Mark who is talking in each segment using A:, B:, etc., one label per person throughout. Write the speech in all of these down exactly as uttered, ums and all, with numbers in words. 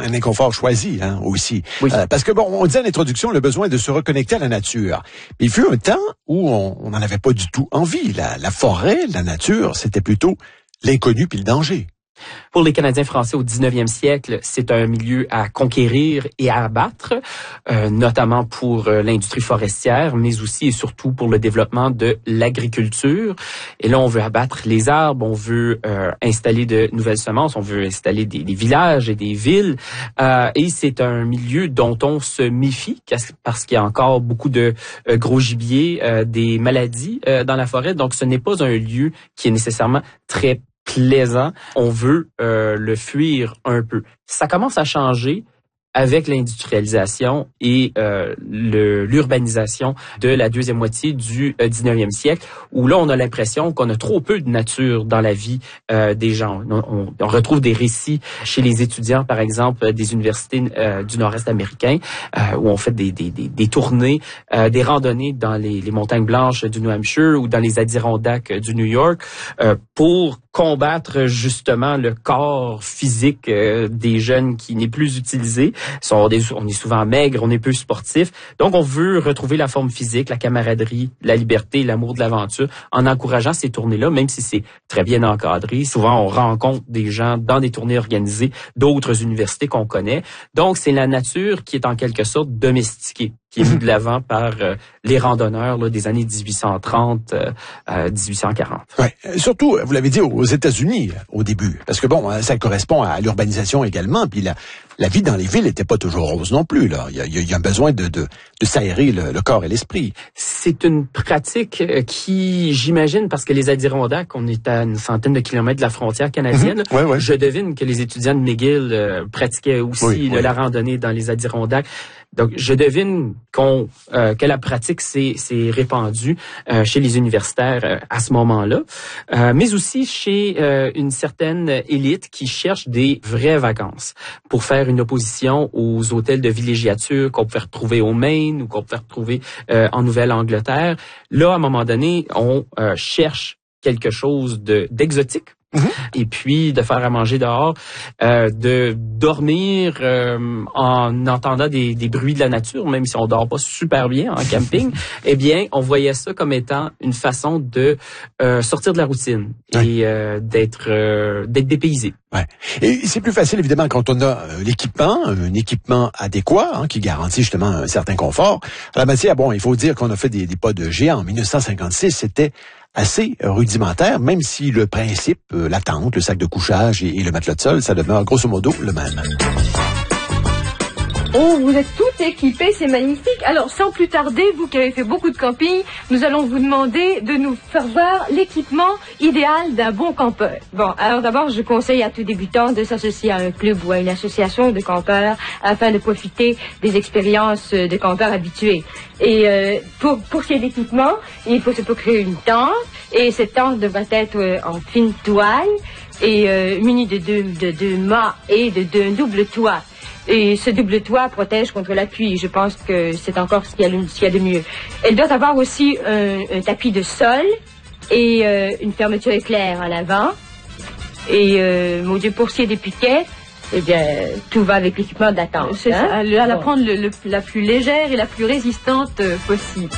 A: un inconfort choisi hein, aussi.
B: Oui.
A: Euh, parce que, bon, on disait en introduction le besoin de se reconnecter à la nature. Mais il fut un temps où on n'en avait pas du tout envie. La, la forêt, la nature, c'était plutôt l'inconnu puis le danger.
B: Pour les Canadiens français au dix-neuvième siècle, c'est un milieu à conquérir et à abattre, euh, notamment pour euh, l'industrie forestière, mais aussi et surtout pour le développement de l'agriculture. Et là, on veut abattre les arbres, on veut euh, installer de nouvelles semences, on veut installer des, des villages et des villes. Euh, et c'est un milieu dont on se méfie parce qu'il y a encore beaucoup de euh, gros gibier, euh, des maladies euh, dans la forêt. Donc, ce n'est pas un lieu qui est nécessairement très plaisant, on veut euh, le fuir un peu. Ça commence à changer avec l'industrialisation et euh, le, l'urbanisation de la deuxième moitié du euh, dix-neuvième siècle, où là, on a l'impression qu'on a trop peu de nature dans la vie euh, des gens. On, on, on retrouve des récits chez les étudiants, par exemple, des universités euh, du nord-est américain, euh, où on fait des, des, des, des tournées, euh, des randonnées dans les, les montagnes blanches du New Hampshire ou dans les Adirondacks du New York, euh, pour combattre justement le corps physique euh, des jeunes qui n'est plus utilisé. On est souvent maigre, on est peu sportif. Donc, on veut retrouver la forme physique, la camaraderie, la liberté, l'amour de l'aventure en encourageant ces tournées-là, même si c'est très bien encadré. Souvent, on rencontre des gens dans des tournées organisées d'autres universités qu'on connaît. Donc, c'est la nature qui est en quelque sorte domestiquée, qui est mise de l'avant par euh, les randonneurs là, des années dix-huit cent trente, euh, euh, dix-huit cent quarante.
A: Ouais. Surtout, vous l'avez dit, aux États-Unis au début, parce que bon, ça correspond à l'urbanisation également, puis la, la vie dans les villes n'était pas toujours rose non plus. Là, il y a, il y a un besoin de, de, de s'aérer le, le corps et l'esprit.
B: C'est une pratique qui, j'imagine, parce que les Adirondacks, on est à une centaine de kilomètres de la frontière canadienne.
A: Mmh. Ouais, ouais.
B: Je devine que les étudiants de McGill euh, pratiquaient aussi
A: oui,
B: le,
A: oui.
B: la randonnée dans les Adirondacks. Donc, je devine qu'on, euh, que la pratique s'est, s'est répandue euh, chez les universitaires euh, à ce moment-là, euh, mais aussi chez euh, une certaine élite qui cherche des vraies vacances pour faire une opposition aux hôtels de villégiature qu'on pouvait retrouver au Maine ou qu'on pouvait retrouver euh, en Nouvelle-Angleterre. Là, à un moment donné, on euh, cherche quelque chose de d'exotique. Mmh. Et puis de faire à manger dehors, euh, de dormir euh, en entendant des, des bruits de la nature, même si on dort pas super bien en camping. Eh bien, on voyait ça comme étant une façon de euh, sortir de la routine et euh, d'être euh, d'être dépaysé.
A: Ouais. Et c'est plus facile évidemment quand on a euh, l'équipement, un équipement adéquat hein, qui garantit justement un certain confort. À la matière, bon, il faut dire qu'on a fait des, des pas de géant. En dix-neuf cent cinquante-six, c'était assez rudimentaire, même si le principe, euh, la tente, le sac de couchage et, et le matelas de sol, ça demeure grosso modo le même.
C: Oh, vous êtes tout équipés, c'est magnifique. Alors, sans plus tarder, vous qui avez fait beaucoup de camping, nous allons vous demander de nous faire voir l'équipement idéal d'un bon campeur. Bon, alors d'abord, je conseille à tout débutant de s'associer à un club ou à une association de campeurs afin de profiter des expériences de campeurs habitués. Et euh, pour, pour ce qui est d'équipement, il faut se procurer une tente, et cette tente devrait être euh, en fine toile et euh, munie de deux, de deux mâts et de deux doubles toits. Et ce double toit protège contre la pluie. Je pense que c'est encore ce qu'il y a, ce qu'il y a de mieux. Elle doit avoir aussi un, un tapis de sol et euh, une fermeture éclair en avant. Et euh, mon Dieu, pour ce qui est des piquets, eh bien, tout va avec l'équipement de la tente.
D: C'est
C: hein?
D: ça, elle bon. prendre le, le, la plus légère et la plus résistante euh, possible.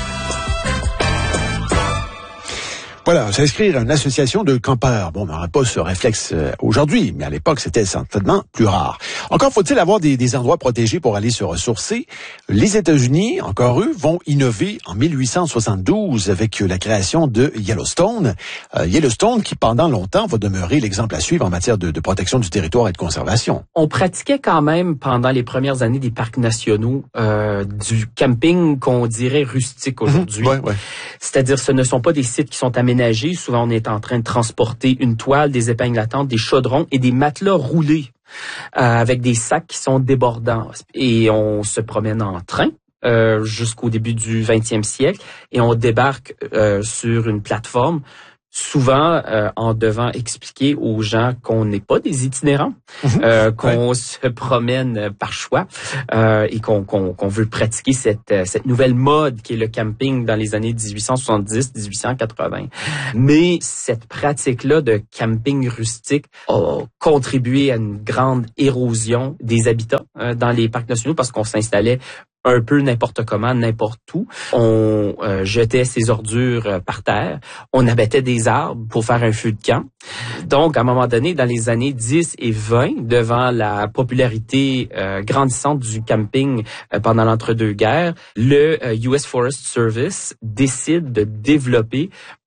A: Voilà, s'inscrire à une association de campeurs. Bon, on n'aurait pas ce réflexe euh, aujourd'hui, mais à l'époque, c'était certainement plus rare. Encore faut-il avoir des, des endroits protégés pour aller se ressourcer. Les États-Unis, encore eux, vont innover en mille huit cent soixante-douze avec la création de Yellowstone. Euh, Yellowstone qui, pendant longtemps, va demeurer l'exemple à suivre en matière de, de protection du territoire et de conservation.
B: On pratiquait quand même, pendant les premières années des parcs nationaux, euh, du camping qu'on dirait rustique aujourd'hui.
A: Mmh, ouais, ouais.
B: C'est-à-dire, ce ne sont pas des sites qui sont aménagés. Souvent, on est en train de transporter une toile, des épingles à tente, des chaudrons et des matelas roulés euh, avec des sacs qui sont débordants. Et on se promène en train euh, jusqu'au début du vingtième siècle et on débarque euh, sur une plateforme. souvent euh, en devant expliquer aux gens qu'on n'est pas des itinérants, mmh. euh, qu'on ouais. se promène par choix euh, et qu'on, qu'on, qu'on veut pratiquer cette, cette nouvelle mode qui est le camping dans les années dix-huit cent soixante-dix dix-huit cent quatre-vingts. Mais cette pratique-là de camping rustique a contribué à une grande érosion des habitats euh, dans les parcs nationaux parce qu'on s'installait un peu n'importe comment, n'importe où. On euh, jetait ses ordures euh, par terre. On abattait des arbres pour faire un feu de camp. Donc, à un moment donné, dans les années dix et vingt, devant la popularité euh, grandissante du camping euh, pendant l'entre-deux-guerres, le euh, U S Forest Service décide de développer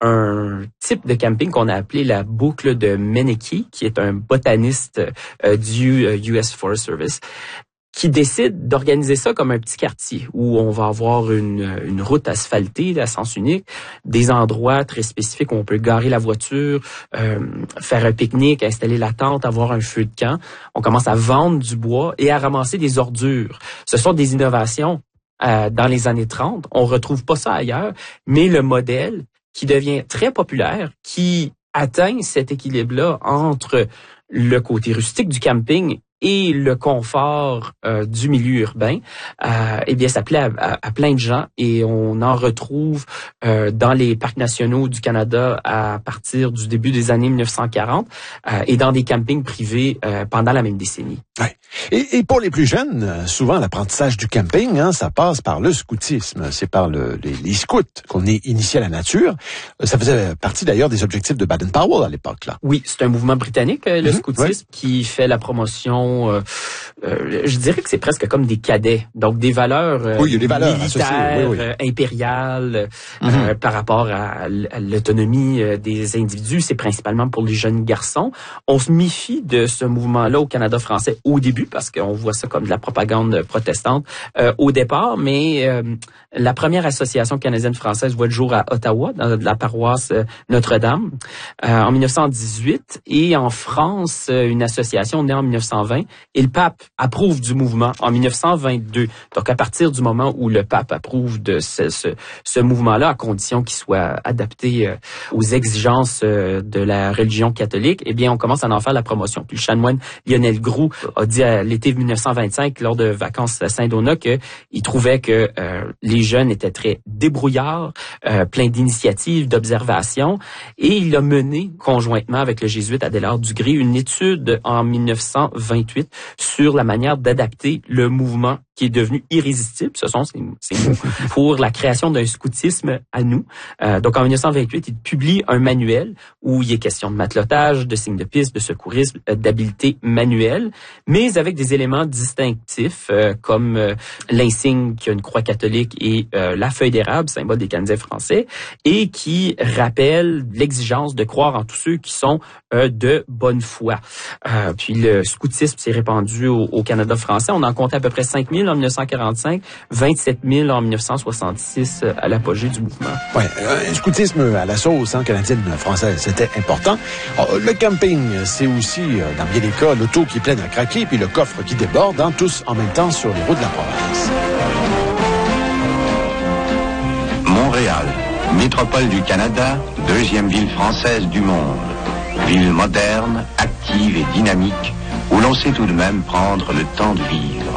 B: un type de camping qu'on a appelé la boucle de Meneke, qui est un botaniste euh, du euh, U S Forest Service, qui décide d'organiser ça comme un petit quartier où on va avoir une, une route asphaltée à sens unique, des endroits très spécifiques où on peut garer la voiture, euh, faire un pique-nique, installer la tente, avoir un feu de camp. On commence à vendre du bois et à ramasser des ordures. Ce sont des innovations euh, dans les années trente. On retrouve pas ça ailleurs, mais le modèle qui devient très populaire, qui atteint cet équilibre-là entre le côté rustique du camping et le confort euh, du milieu urbain, euh, eh bien, ça plaît à, à, à plein de gens et on en retrouve euh, dans les parcs nationaux du Canada à partir du début des années mille neuf cent quarante euh, et dans des campings privés euh, pendant la même décennie.
A: Ouais. Et, et pour les plus jeunes, souvent l'apprentissage du camping, hein, ça passe par le scoutisme. C'est par le, les, les scouts qu'on est initié à la nature. Ça faisait partie d'ailleurs des objectifs de Baden-Powell à l'époque, là.
B: Oui, c'est un mouvement britannique, le mmh, scoutisme, ouais. qui fait la promotion. Euh, euh, je dirais que c'est presque comme des cadets, donc des valeurs, euh,
A: oui, il y a des valeurs
B: militaires,
A: oui, oui.
B: Euh, impériales, mmh. euh, par rapport à l'autonomie des individus. C'est principalement pour les jeunes garçons. On se méfie de ce mouvement-là au Canada français au début, parce qu'on voit ça comme de la propagande protestante euh, au départ, mais euh, la première association canadienne-française voit le jour à Ottawa, dans la paroisse euh, Notre-Dame, euh, en mille neuf cent dix-huit, et en France, euh, une association née en mille neuf cent vingt, et le pape approuve du mouvement en mille neuf cent vingt-deux. Donc, à partir du moment où le pape approuve de ce, ce, ce mouvement-là, à condition qu'il soit adapté euh, aux exigences euh, de la religion catholique, eh bien, on commence à en faire la promotion. Puis le chanoine Lionel Groux a dit à l'été mille neuf cent vingt-cinq, lors de vacances à Saint-Donat, qu'il trouvait que euh, les jeunes étaient très débrouillards, euh, pleins d'initiatives, d'observations, et il a mené, conjointement avec le jésuite Adélard Dugré, une étude en mille neuf cent vingt-huit sur la manière d'adapter le mouvement qui est devenu irrésistible, ce sont ces, ces mots, pour la création d'un scoutisme à nous. Euh, donc, en mille neuf cent vingt-huit, il publie un manuel où il est question de matelotage, de signes de piste, de secourisme, euh, d'habileté manuelle, mais avec des éléments distinctifs euh, comme euh, l'insigne qui a une croix catholique et euh, la feuille d'érable, symbole des Canadiens français, et qui rappelle l'exigence de croire en tous ceux qui sont euh, de bonne foi. Euh, puis le scoutisme s'est répandu au, au Canada français. On en comptait à peu près cinq mille en mille neuf cent quarante-cinq, vingt-sept mille en mille neuf cent soixante-six à l'apogée du mouvement.
A: Oui, un scoutisme à la sauce hein, canadienne-française, c'était important. Alors, le camping, c'est aussi, dans bien des cas, l'auto qui est pleine à craquer, puis le coffre qui déborde, hein, tous en même temps sur les routes de la province.
E: Montréal, métropole du Canada, deuxième ville française du monde. Ville moderne, active et dynamique, où l'on sait tout de même prendre le temps de vivre.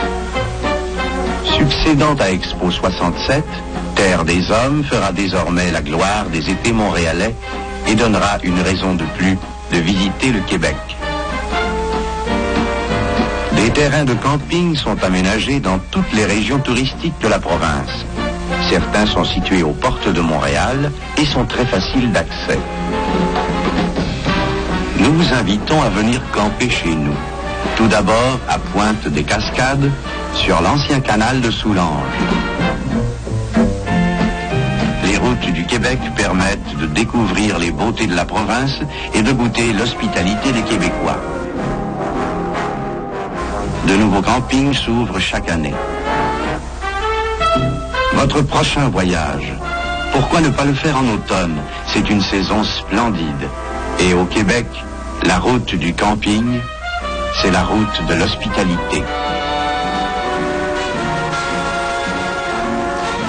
E: Succédant à Expo soixante-sept, Terre des Hommes fera désormais la gloire des étés montréalais et donnera une raison de plus de visiter le Québec. Des terrains de camping sont aménagés dans toutes les régions touristiques de la province. Certains sont situés aux portes de Montréal et sont très faciles d'accès. Nous vous invitons à venir camper chez nous. Tout d'abord à Pointe-des-Cascades, sur l'ancien canal de Soulanges. Les routes du Québec permettent de découvrir les beautés de la province et de goûter l'hospitalité des Québécois. De nouveaux campings s'ouvrent chaque année. Votre prochain voyage, pourquoi ne pas le faire en automne? C'est une saison splendide. Et au Québec, la route du camping, c'est la route de l'hospitalité.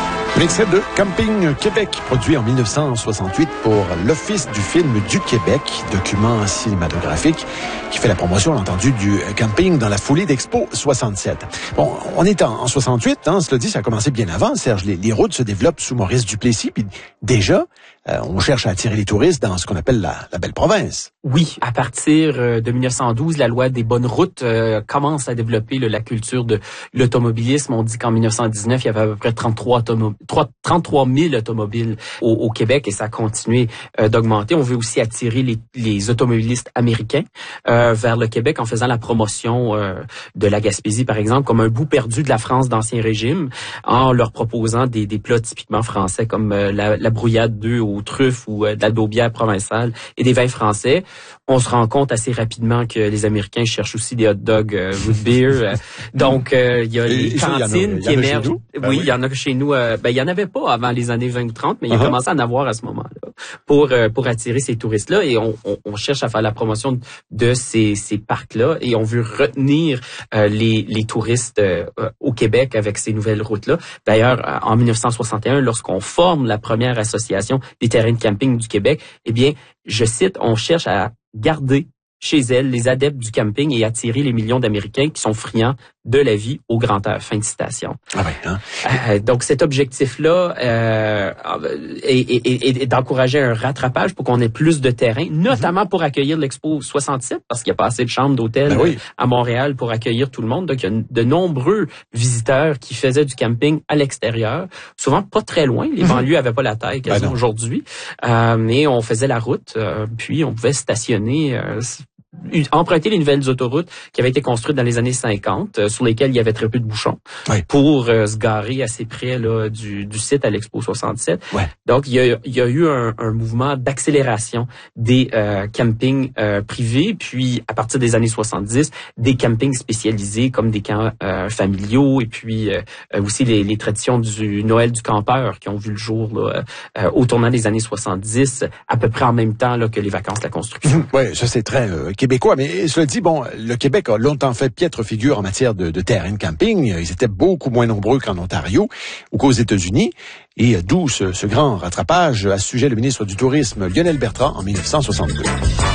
A: extrait de Camping Québec, produit en mille neuf cent soixante-huit pour l'Office du film du Québec, document cinématographique qui fait la promotion, on l'a entendu, du camping dans la foulée d'Expo soixante-sept. Bon, on est en, en soixante-huit, hein, cela dit, ça a commencé bien avant, Serge. Les, les routes se développent sous Maurice Duplessis, puis déjà, euh, on cherche à attirer les touristes dans ce qu'on appelle la, la belle province.
B: Oui, à partir de mille neuf cent douze, la loi des bonnes routes euh, commence à développer là, la culture de l'automobilisme. On dit qu'en mille neuf cent dix-neuf, il y avait à peu près trente-trois, automo- trente-trois mille automobiles au, au Québec et ça a continué euh, d'augmenter. On veut aussi attirer les, les automobilistes américains euh, vers le Québec en faisant la promotion euh, de la Gaspésie, par exemple, comme un bout perdu de la France d'Ancien Régime, en leur proposant des, des plats typiquement français comme euh, la, la brouillade d'œufs aux truffes ou euh, de la daubière provençale et des vins français. On se rend compte assez rapidement que les Américains cherchent aussi des hot dogs euh, root beer. Donc, euh, il y a les
A: et ça,
B: cantines
A: y en a, y en a
B: qui émergent.
A: Ben
B: oui,
A: oui.
B: il y en a chez nous. Euh, ben, il y en avait pas avant les années vingt ou trente, mais il
A: Uh-huh.
B: a commencé à en avoir à ce moment-là pour euh, pour attirer ces touristes-là. Et on, on, on cherche à faire la promotion de ces, ces parcs-là. Et on veut retenir euh, les, les touristes euh, au Québec avec ces nouvelles routes-là. D'ailleurs, en mille neuf cent soixante et un, lorsqu'on forme la première association des terrains de camping du Québec, eh bien, je cite, on cherche à garder chez elle les adeptes du camping et attirer les millions d'Américains qui sont friands de la vie au grand air. Fin de citation.
A: Ah ouais, hein?
B: Euh, donc cet objectif-là euh, est, est, est, est d'encourager un rattrapage pour qu'on ait plus de terrain, notamment pour accueillir l'Expo soixante-sept, parce qu'il n'y a pas assez de chambres d'hôtel
A: Ben oui.
B: à Montréal pour accueillir tout le monde. Donc il y a de nombreux visiteurs qui faisaient du camping à l'extérieur, souvent pas très loin. Les banlieues n'avaient pas la taille qu'elles
A: Ben
B: ont
A: non.
B: aujourd'hui, euh, mais on faisait la route, euh, puis on pouvait stationner. Euh, emprunter les nouvelles autoroutes qui avaient été construites dans les années cinquante, euh, sur lesquelles il y avait très peu de bouchons,
A: Oui.
B: pour euh, se garer assez près là, du, du site à l'Expo soixante-sept.
A: Ouais.
B: Donc, il y a, il y a eu un, un mouvement d'accélération des euh, campings euh, privés, puis à partir des années soixante-dix, des campings spécialisés comme des camps euh, familiaux, et puis euh, aussi les, les traditions du Noël du campeur qui ont vu le jour là, euh, au tournant des années soixante-dix, à peu près en même temps là, que les vacances de la construction.
A: Oui, ça c'est très euh, québécois, mais cela dit, bon, le Québec a longtemps fait piètre figure en matière de, de terrain de camping. Ils étaient beaucoup moins nombreux qu'en Ontario ou qu'aux États-Unis, et d'où ce, ce grand rattrapage à ce sujet le ministre du Tourisme Lionel Bertrand en mille neuf cent soixante-deux.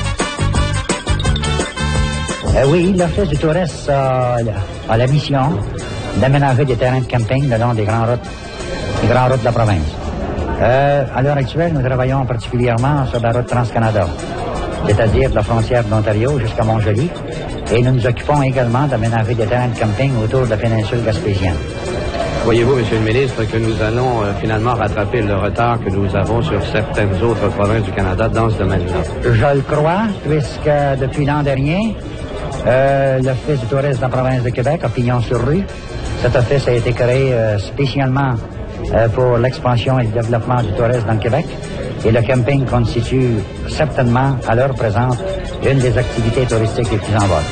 F: Euh, oui, l'Office du tourisme a, a la mission d'aménager des terrains de camping le long des grandes routes, des grandes routes de la province. Euh, à l'heure actuelle, nous travaillons particulièrement sur la route Trans-Canada, c'est-à-dire de la frontière de l'Ontario jusqu'à Montjoly, et nous nous occupons également d'aménager des terrains de camping autour de la péninsule gaspésienne.
G: Voyez-vous, Monsieur le ministre, que nous allons euh, finalement rattraper le retard que nous avons sur certaines autres provinces du Canada dans ce domaine-là?
F: Je le crois, puisque depuis l'an dernier, euh, l'Office du tourisme de la province de Québec a pignon sur rue. Cet office a été créé euh, spécialement euh, pour l'expansion et le développement du tourisme dans le Québec. Et le camping constitue certainement, à l'heure présente, une des activités touristiques les plus en vogue.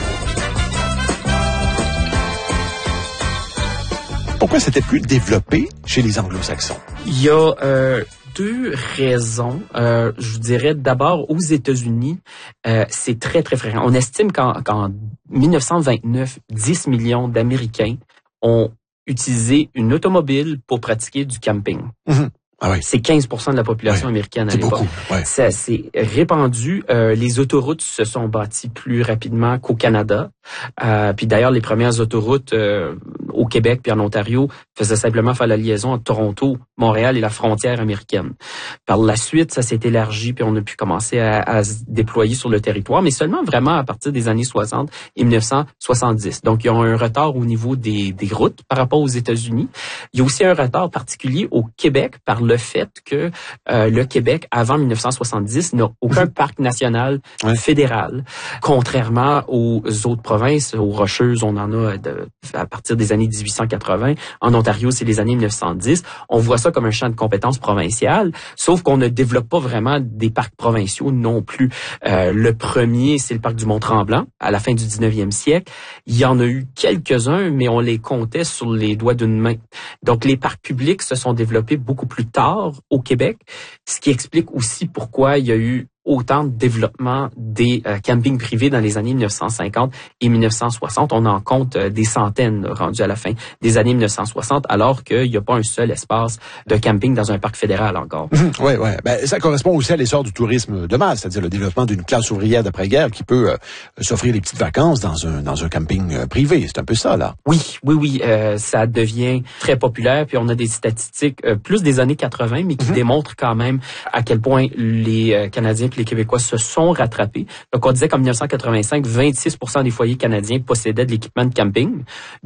A: Pourquoi c'était plus développé chez les Anglo-Saxons?
B: Il y a euh, deux raisons. Euh, je vous dirais d'abord aux États-Unis, euh, c'est très très fréquent. On estime qu'en, qu'en mille neuf cent vingt-neuf, dix millions d'Américains ont utilisé une automobile pour pratiquer du camping.
A: Mm-hmm. Ah oui.
B: C'est quinze pour cent de la population
A: Oui.
B: américaine à
A: C'est
B: l'époque.
A: beaucoup. Ouais.
B: Ça s'est répandu. Euh, les autoroutes se sont bâties plus rapidement qu'au Canada. Euh, puis d'ailleurs, les premières autoroutes euh, au Québec puis en Ontario faisaient simplement faire la liaison entre Toronto, Montréal et la frontière américaine. Par la suite, ça s'est élargi puis on a pu commencer à, à se déployer sur le territoire, mais seulement vraiment à partir des années soixante et mille neuf cent soixante-dix. Donc, il y a un retard au niveau des, des routes par rapport aux États-Unis. Il y a aussi un retard particulier au Québec par le fait que euh, le Québec, avant mille neuf cent soixante-dix, n'a aucun parc national
A: Ouais.
B: fédéral, contrairement aux autres provinces. Aux Rocheuses, on en a de, à partir des années dix-huit cent quatre-vingts. En Ontario, c'est les années mille neuf cent dix. On voit ça comme un champ de compétences provincial, sauf qu'on ne développe pas vraiment des parcs provinciaux non plus. Euh, le premier, c'est le parc du Mont-Tremblant, à la fin du dix-neuvième siècle. Il y en a eu quelques-uns, mais on les comptait sur les doigts d'une main. Donc, les parcs publics se sont développés beaucoup plus tard au Québec, ce qui explique aussi pourquoi il y a eu autant de développement des euh, campings privés dans les années mille neuf cent cinquante et mille neuf cent soixante. On en compte euh, des centaines là, rendus à la fin des années mille neuf cent soixante, alors qu'il n'y a pas un seul espace de camping dans un parc fédéral encore.
A: Mmh, oui, oui. Ben, ça correspond aussi à l'essor du tourisme de masse, c'est-à-dire le développement d'une classe ouvrière d'après-guerre qui peut euh, s'offrir des petites vacances dans un dans un camping euh, privé. C'est un peu ça, là.
B: Oui, oui, oui. Euh, ça devient très populaire. Puis on a des statistiques euh, plus des années quatre-vingt, mais qui mmh. démontrent quand même à quel point les euh, Canadiens et les Québécois se sont rattrapés. Donc on disait qu'en mille neuf cent quatre-vingt-cinq, vingt-six pour cent des foyers canadiens possédaient de l'équipement de camping.